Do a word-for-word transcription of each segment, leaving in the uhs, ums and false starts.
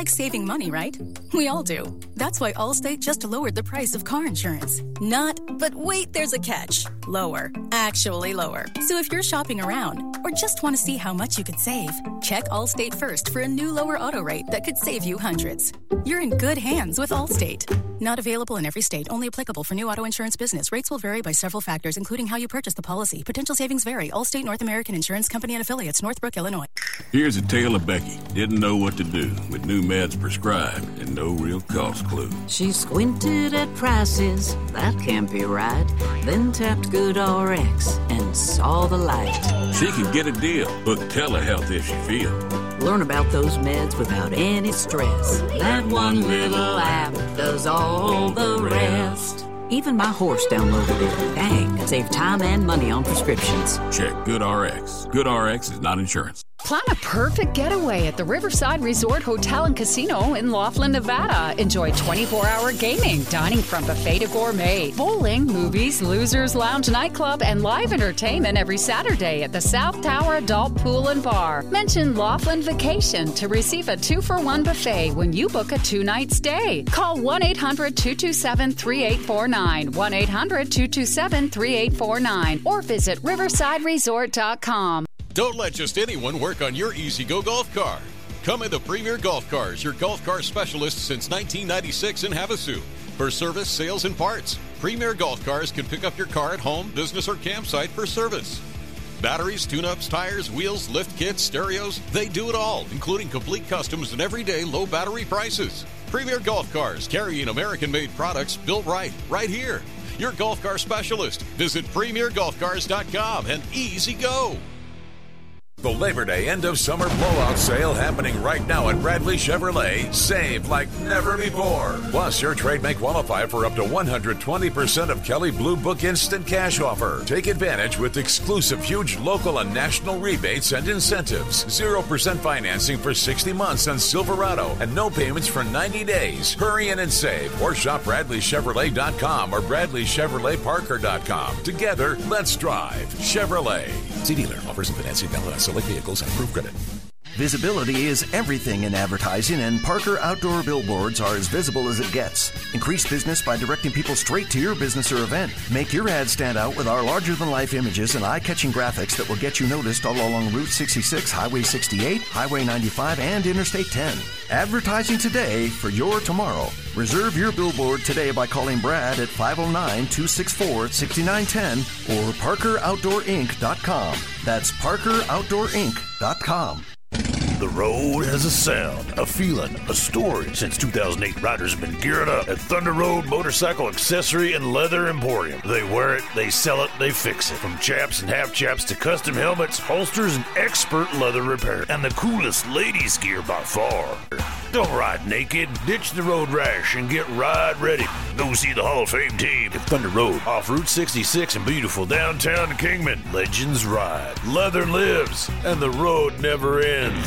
like saving money, right? We all do. That's why Allstate just lowered the price of car insurance. Not, but wait, there's a catch. Lower. Actually lower. So if you're shopping around or just want to see how much you could save, check Allstate first for a new lower auto rate that could save you hundreds. You're in good hands with Allstate. Not available in every state. Only applicable for new auto insurance business. Rates will vary by several factors, including how you purchase the policy. Potential savings vary. Allstate North American Insurance Company and affiliates, Northbrook, Illinois. Here's a tale of Becky. Didn't know what to do with new meds prescribed and no real cost clue. She squinted at prices, that can't be right. Then tapped GoodRx and saw the light. She can get a deal. Book telehealth if she feels. Learn about those meds without any stress. That one little app does all the rest. Even my horse downloaded it. Dang, save time and money on prescriptions. Check GoodRx. GoodRx is not insurance. Plan a perfect getaway at the Riverside Resort Hotel and Casino in Laughlin, Nevada. Enjoy twenty-four hour gaming, dining from buffet to gourmet, bowling, movies, Losers Lounge nightclub, and live entertainment every Saturday at the South Tower Adult Pool and Bar. Mention Laughlin Vacation to receive a two for one buffet when you book a two-night stay. Call one eight hundred two two seven three eight four nine, one eight hundred two two seven three eight four nine, or visit riverside resort dot com. Don't let just anyone work on your E-Z-Go golf car. Come in the Premier Golf Cars, your golf car specialist since nineteen ninety-six in Havasu. For service, sales, and parts, Premier Golf Cars can pick up your car at home, business, or campsite for service. Batteries, tune-ups, tires, wheels, lift kits, stereos, they do it all, including complete customs and everyday low battery prices. Premier Golf Cars, carrying American-made products built right, right here. Your golf car specialist. Visit premier golf cars dot com and easy go. The Labor Day end of summer blowout sale happening right now at Bradley Chevrolet. Save like never before. Plus, your trade may qualify for up to one hundred twenty percent of Kelley Blue Book Instant Cash offer. Take advantage with exclusive huge local and national rebates and incentives. zero percent financing for sixty months on Silverado and no payments for ninety days. Hurry in and save or shop Bradley Chevrolet dot com or Bradley Chevrolet Parker dot com. Together, let's drive Chevrolet. See dealer. Offers and financing valid on select vehicles and approved credit. Visibility is everything in advertising, and Parker Outdoor Billboards are as visible as it gets. Increase business by directing people straight to your business or event. Make your ad stand out with our larger-than-life images and eye-catching graphics that will get you noticed all along Route sixty-six, Highway sixty-eight, Highway ninety-five, and Interstate ten. Advertising today for your tomorrow. Reserve your billboard today by calling Brad at five oh nine, two six four, six nine one oh or parker outdoor inc dot com. That's parker outdoor inc dot com. The road has a sound, a feeling, a story. Since two thousand eight, riders have been gearing up at Thunder Road Motorcycle Accessory and Leather Emporium. They wear it, they sell it, they fix it. From chaps and half chaps to custom helmets, holsters, and expert leather repair. And the coolest ladies' gear by far. Don't ride naked. Ditch the road rash and get ride ready. Go see the Hall of Fame team at Thunder Road off Route sixty-six in beautiful downtown Kingman. Legends ride, leather lives, and the road never ends.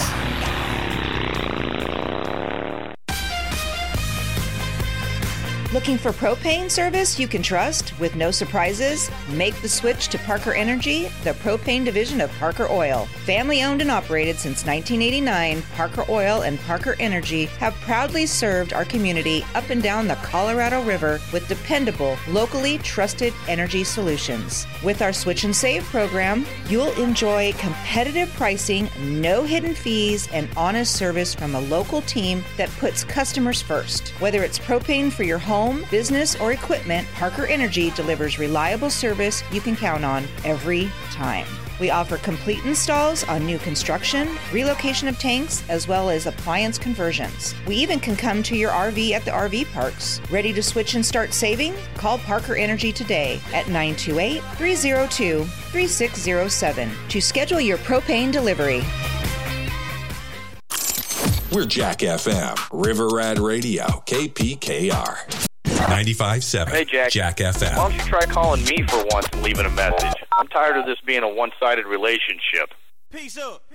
Looking for propane service you can trust with no surprises? Make the switch to Parker Energy, the propane division of Parker Oil. Family owned and operated since nineteen eighty-nine, Parker Oil and Parker Energy have proudly served our community up and down the Colorado River with dependable, locally trusted energy solutions. With our Switch and Save program, you'll enjoy competitive pricing, no hidden fees, and honest service from a local team that puts customers first. Whether it's propane for your home, business, or equipment, Parker Energy delivers reliable service you can count on every time. We offer complete installs on new construction, relocation of tanks, as well as appliance conversions. We even can come to your R V at the R V parks. Ready to switch and start saving? Call Parker Energy today at nine two eight, three zero two, three six zero seven to schedule your propane delivery. We're Jack F M, River Rad Radio, K P K R. ninety-five point seven. Hey, Jack. Jack F M. Why don't you try calling me for once and leaving a message? I'm tired of this being a one-sided relationship. Peace up.